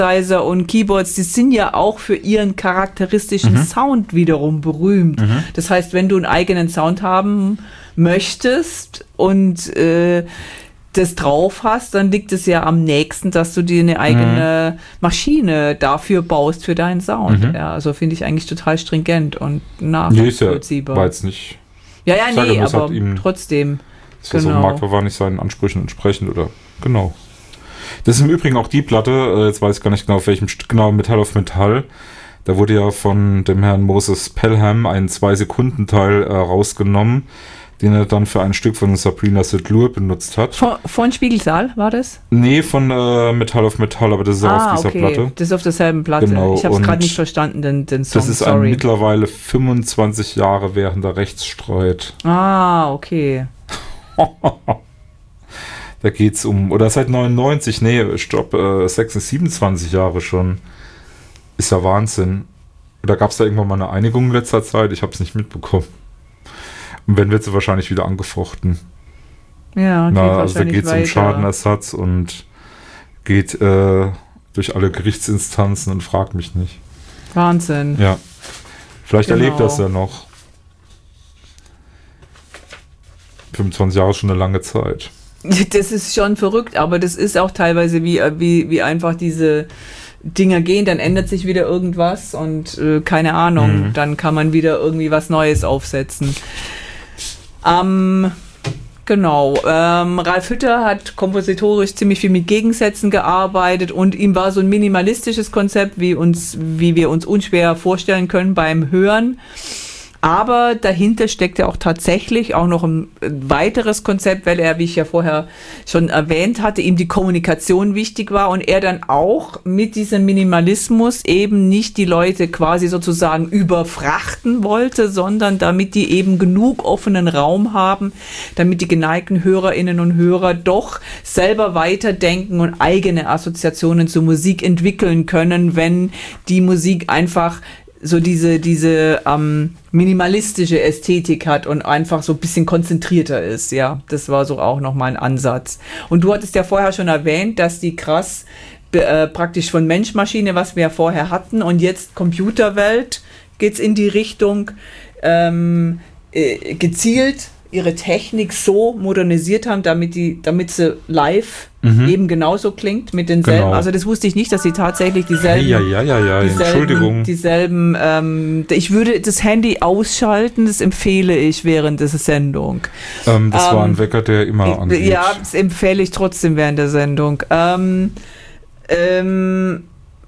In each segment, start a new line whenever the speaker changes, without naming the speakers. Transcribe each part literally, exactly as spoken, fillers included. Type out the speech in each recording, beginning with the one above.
Synthesizer und Keyboards, die sind ja auch für ihren charakteristischen
Mhm.
Sound wiederum berühmt.
Mhm.
Das heißt, wenn du einen eigenen Sound haben möchtest und äh, das drauf hast, dann liegt es ja am nächsten, dass du dir eine eigene Maschine dafür baust für deinen Sound.
Mhm.
Ja, also finde ich eigentlich total stringent und
Nee, ist ja,
nachvollziehbar.
war jetzt nicht,
Ja, ja,
Ich sage
nee,
nur, es
aber
hat ihm-
trotzdem.
das was
Genau.
auf dem Markt war, war nicht seinen Ansprüchen entsprechend oder, genau. Das ist im Übrigen auch die Platte, äh, jetzt weiß ich gar nicht genau, auf welchem Stück, genau, Metall auf Metall. Da wurde ja von dem Herrn Moses Pelham ein zwei-Sekunden-Teil äh, rausgenommen, den er dann für ein Stück von Sabrina Sedlur benutzt hat.
Von, von Spiegelsaal war das?
Nee, von äh, Metall auf Metall, aber das ist auch
Ah,
auf dieser
okay.
Platte.
Das ist auf derselben Platte.
Genau,
Ich habe es
und
gerade nicht verstanden, den, den Song.
Das ist ein
Sorry.
mittlerweile fünfundzwanzig Jahre währender Rechtsstreit.
Ah, okay.
Da geht's um, oder seit neunundneunzig, nee, stopp, äh, sechsundzwanzig, siebenundzwanzig Jahre schon. Ist ja Wahnsinn. Da gab es da irgendwann mal eine Einigung in letzter Zeit, ich habe es nicht mitbekommen. Und wenn wird sie wahrscheinlich wieder angefochten.
Ja, geht
Na, also da
wahrscheinlich
geht es um
weiter.
Schadenersatz und geht äh, durch alle Gerichtsinstanzen und fragt mich nicht.
Wahnsinn.
Ja. Vielleicht
Genau.
erlebt das ja noch. fünfundzwanzig Jahre ist schon eine lange Zeit.
Das ist schon verrückt, aber das ist auch teilweise wie, wie, wie einfach diese Dinger gehen, dann ändert sich wieder irgendwas und äh, keine Ahnung,
Mhm.
dann kann man wieder irgendwie was Neues aufsetzen. Ähm, genau, ähm, Ralf Hütter hat kompositorisch ziemlich viel mit Gegensätzen gearbeitet und ihm war so ein minimalistisches Konzept, wie, uns, wie wir uns unschwer vorstellen können beim Hören. Aber dahinter steckt ja auch tatsächlich auch noch ein weiteres Konzept, weil er, wie ich ja vorher schon erwähnt hatte, ihm die Kommunikation wichtig war und er dann auch mit diesem Minimalismus eben nicht die Leute quasi sozusagen überfrachten wollte, sondern damit die eben genug offenen Raum haben, damit die geneigten Hörerinnen und Hörer doch selber weiterdenken und eigene Assoziationen zur Musik entwickeln können, wenn die Musik einfach so diese, diese ähm, minimalistische Ästhetik hat und einfach so ein bisschen konzentrierter ist. Ja, das war so auch nochmal ein Ansatz. Und du hattest ja vorher schon erwähnt, dass die krass äh, praktisch von Mensch-Maschine, was wir ja vorher hatten, und jetzt Computerwelt geht's in die Richtung, ähm, äh, gezielt ihre Technik so modernisiert haben, damit die, damit sie live
Mhm.
eben genauso klingt mit denselben.
Genau.
Also das wusste ich nicht, dass sie tatsächlich dieselben,
Ja, ja, ja, ja,
dieselben,
Entschuldigung.
dieselben. Ähm, ich würde das Handy ausschalten. Das empfehle ich während der Sendung.
Ähm, das
Ähm,
war ein Wecker, der immer angeht.
Ja, das empfehle ich trotzdem während der Sendung. Ähm, ähm,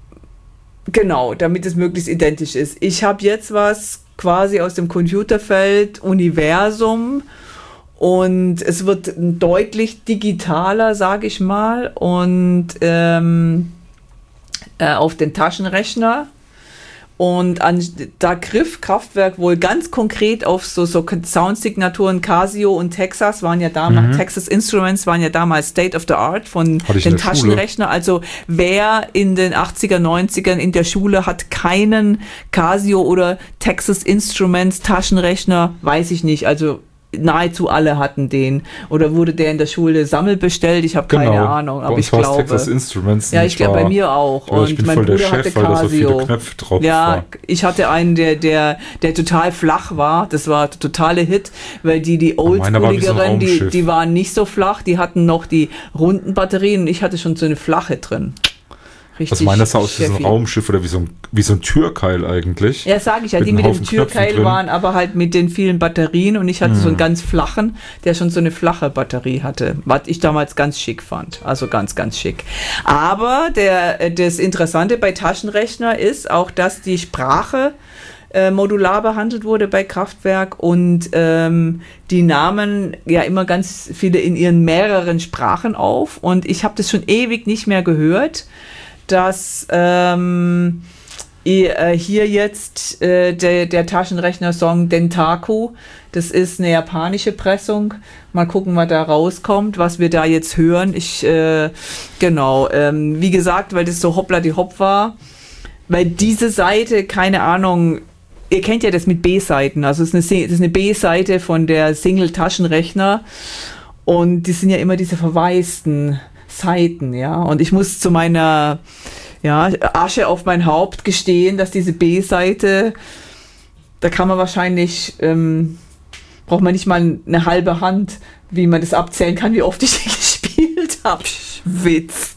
genau, damit es möglichst identisch ist. Ich habe jetzt was quasi aus dem Computerfeld Universum. Und es wird deutlich digitaler, sage ich mal, und ähm, äh, auf den Taschenrechner. Und an, da griff Kraftwerk wohl ganz konkret auf so, so Soundsignaturen. Casio und Texas waren ja damals,
Mhm.
Texas Instruments waren ja damals State of the Art von
Hatte ich in
den
der Schule.
Taschenrechner. Also wer in den achtziger, neunzigern in der Schule hat keinen Casio oder Texas Instruments Taschenrechner, weiß ich nicht. Also nahezu alle hatten den. Oder wurde der in der Schule sammelbestellt? Ich habe keine
Genau.
Ahnung,
Bei
aber
uns
ich
war es
glaube.
Texas Instruments.
Ja,
und
ich glaube
war-
bei mir auch.
Ja, ich
Und
bin
mein
voll der
Bruder hatte
Chef, weil da so viele
Casio.
Knöpfe drauf
Ja,
waren.
ich hatte einen, der, der, der total flach war. Das war der totale Hit, weil die, die
Meiner war wie so ein
Oldschooligeren, die,
Raumschiff.
die waren nicht so flach, die hatten noch die runden Batterien und ich hatte schon so eine flache drin. Richtig.
Also meiner sah aus wie so ein
chefy.
Raumschiff oder wie so ein, wie so ein Türkeil eigentlich.
Ja, sage ich ja,
Mit
die
einem
mit dem
Haufen Knöpfen
Türkeil
drin.
waren aber halt mit den vielen Batterien und ich hatte so einen ganz flachen, der schon so eine flache Batterie hatte, was ich damals ganz schick fand. Also ganz, ganz schick. Aber der, das Interessante bei Taschenrechner ist auch, dass die Sprache äh, modular behandelt wurde bei Kraftwerk und ähm, die nahmen ja immer ganz viele in ihren mehreren Sprachen auf und ich habe das schon ewig nicht mehr gehört, dass ähm, hier jetzt äh, der, der Taschenrechner-Song Dentaku, das ist eine japanische Pressung. Mal gucken, was da rauskommt, was wir da jetzt hören. Ich, äh, genau, ähm, wie gesagt, weil das so hoppla die hopp war, weil diese Seite, keine Ahnung, ihr kennt ja das mit B-Seiten, also es ist eine, das ist eine B-Seite von der Single-Taschenrechner und die sind ja immer diese verwaisten Seiten, ja, und ich muss zu meiner ja, Asche auf mein Haupt gestehen, dass diese B-Seite, da kann man wahrscheinlich, ähm, braucht man nicht mal eine halbe Hand, wie man das abzählen kann, wie oft ich die gespielt habe. Witz.